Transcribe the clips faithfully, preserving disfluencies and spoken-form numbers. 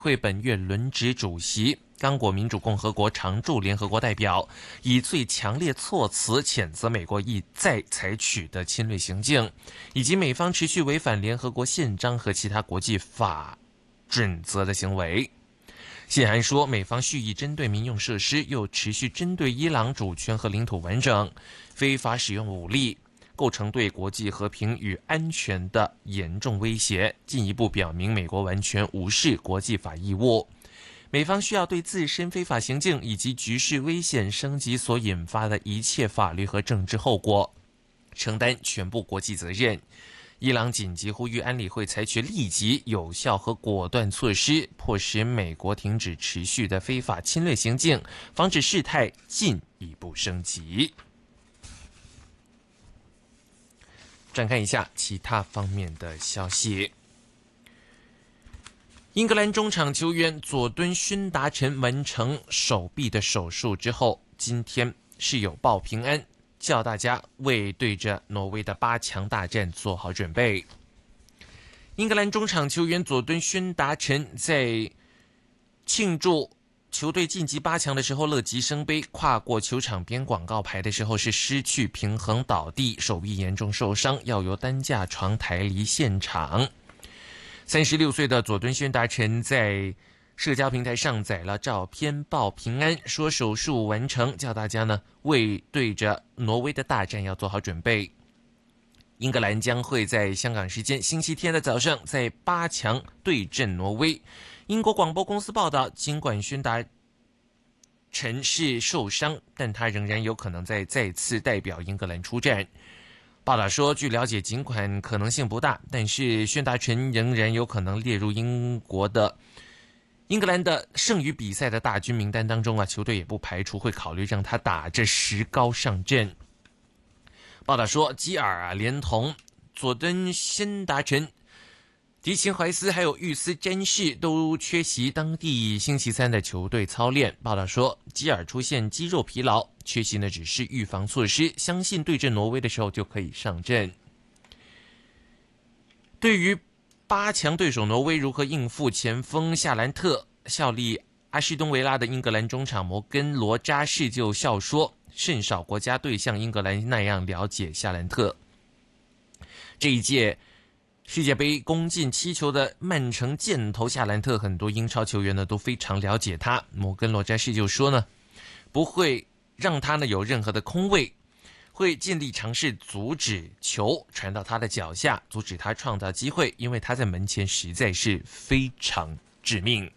会本月轮值主席刚果民主共和国常驻联合国代表以最强烈措辞谴责美国意再采取的侵略行径，以及美方持续违反联合国宪章和其他国际法准则的行为。信函说，美方蓄意针对民用设施，又持续针对伊朗主权和领土完整，非法使用武力，构成对国际和平与安全的严重威胁，进一步表明美国完全无视国际法义务。美方需要对自身非法行径以及局势危险升级所引发的一切法律和政治后果承担全部国际责任。伊朗紧急呼吁安理会采取立即、有效和果断措施，迫使美国停止持续的非法侵略行径，防止事态进一步升级。展开一下其他方面的消息。英格兰中场球员佐敦勋达臣完成手臂的手术之后，今天是有报平安，叫大家为对着挪威的八强大战做好准备。英格兰中场球员佐敦勋达臣在庆祝球队晋级八强的时候乐极生悲，跨过球场边广告牌的时候是失去平衡倒地，手臂严重受伤，要由担架床抬离现场。三十六岁的佐敦勋达臣在社交平台上载了照片报平安，说手术完成，叫大家呢为对着挪威的大战要做好准备。英格兰将会在香港时间星期天的早上在八强对阵挪威。英国广播公司报道，尽管勋达臣是受伤，但他仍然有可能在再次代表英格兰出战。报道说，据了解，尽管可能性不大，但是勋达臣仍然有可能列入英国的英格兰的剩余比赛的大军名单当中啊，球队也不排除会考虑让他打着石膏上阵。报道说，基尔啊，连同佐敦勋达臣、迪琴怀斯还有玉斯詹士都缺席当地星期三的球队操练。报道说，基尔出现肌肉疲劳，缺席呢只是预防措施，相信对阵挪威的时候就可以上阵。对于八强对手挪威如何应付前锋夏兰特，效力阿士东维拉的英格兰中场摩根罗扎士就笑说，甚少国家队像英格兰那样了解夏兰特。这一届世界杯攻进七球的曼城箭头夏兰特，很多英超球员呢都非常了解他。摩根罗扎士就说呢，不会让他呢有任何的空位，会尽力尝试阻止球传到他的脚下，阻止他创造机会，因为他在门前实在是非常致命。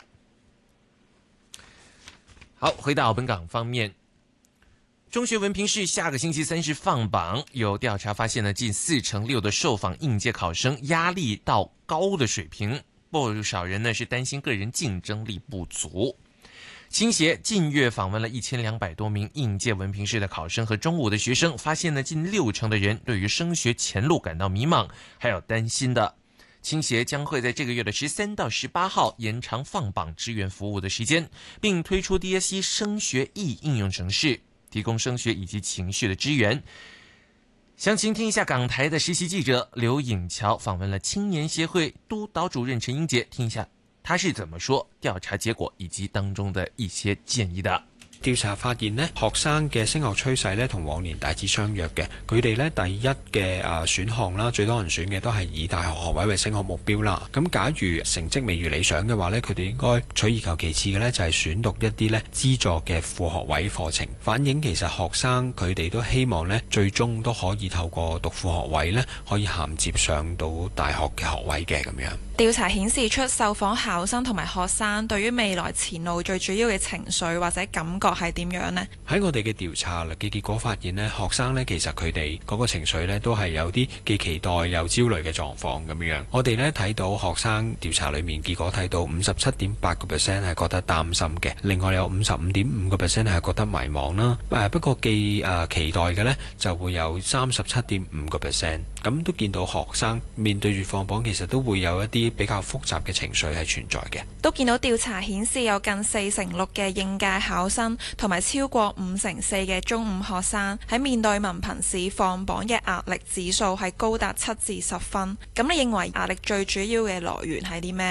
好，回到本港方面，中学文凭试下个星期三是放榜，有调查发现呢，近四成六的受访应届考生压力到高的水平，不少人呢是担心个人竞争力不足。青协近月访问了一千两百多名应届文凭试的考生和中五的学生，发现呢近六成的人对于升学前路感到迷茫，还有担心的。青协将会在这个月的十三到十八号延长放榜支援服务的时间，并推出 D S E 升学易应用程式，提供升学以及情绪的支援。详情听一下港台的实习记者刘颖乔访问了青年协会督导主任陈英杰，听一下他是怎么說調查結果以及當中的一些建議的。 調查發現呢，學生嘅升學趨勢呢同往年大致相若嘅。佢哋呢第一嘅啊選項啦，最多人選嘅都係以大學學位為升學目標啦。咁假如成績未如理想嘅話呢，佢哋應該取而求其次嘅呢，就係選讀一啲呢資助嘅副學位課程，反映其實學生佢哋都希望呢最終都可以透過讀副學位呢，可以銜接上到大學嘅學位嘅咁樣。 調查顯示出受訪考生同埋學生對於未來前路最主要嘅情緒或者感覺係點樣呢？ 喺我哋嘅調查嘅結果發現呢，學生呢其實佢哋嗰個情緒呢都係有啲既期待又焦慮嘅狀況咁樣。我哋呢睇到學生調查裏面結果睇到五十七點八個 percent 係覺得擔心嘅，另外有五十五點五個 percent 係覺得迷茫啦。誒不過既誒、呃、期待嘅呢就會有三十七點五個 percent。咁都見到學生面對住放榜，其實都會有一啲比較複雜嘅情緒係存在嘅。 都見到調查顯示有近四成六嘅應屆考生同埋超過五成四嘅中五學生喺面對文憑試放榜嘅壓力指數係高達七至十分。咁你認為壓力最主要嘅來源係啲咩呢？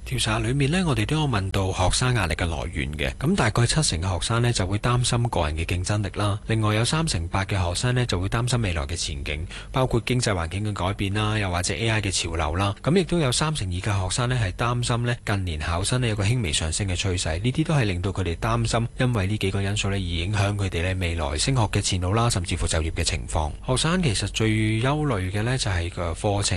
調查裏面呢，我哋都有問到學生壓力嘅來源嘅，咁大概七成嘅學生呢就會擔心個人嘅競爭力啦，另外有三成八嘅學生呢就會擔心未來嘅前景，包括經濟環境嘅改變啦，又或者 A I 嘅潮流啦，咁亦都有三成二嘅學生呢係擔心呢近年考生呢有個輕微上升嘅趨勢，呢啲都係令到佢哋擔心，因為呢幾個因素呢而影響佢哋呢未來升學嘅前路啦，甚至乎就業嘅情況。學生其實最憂慮嘅呢就係個課程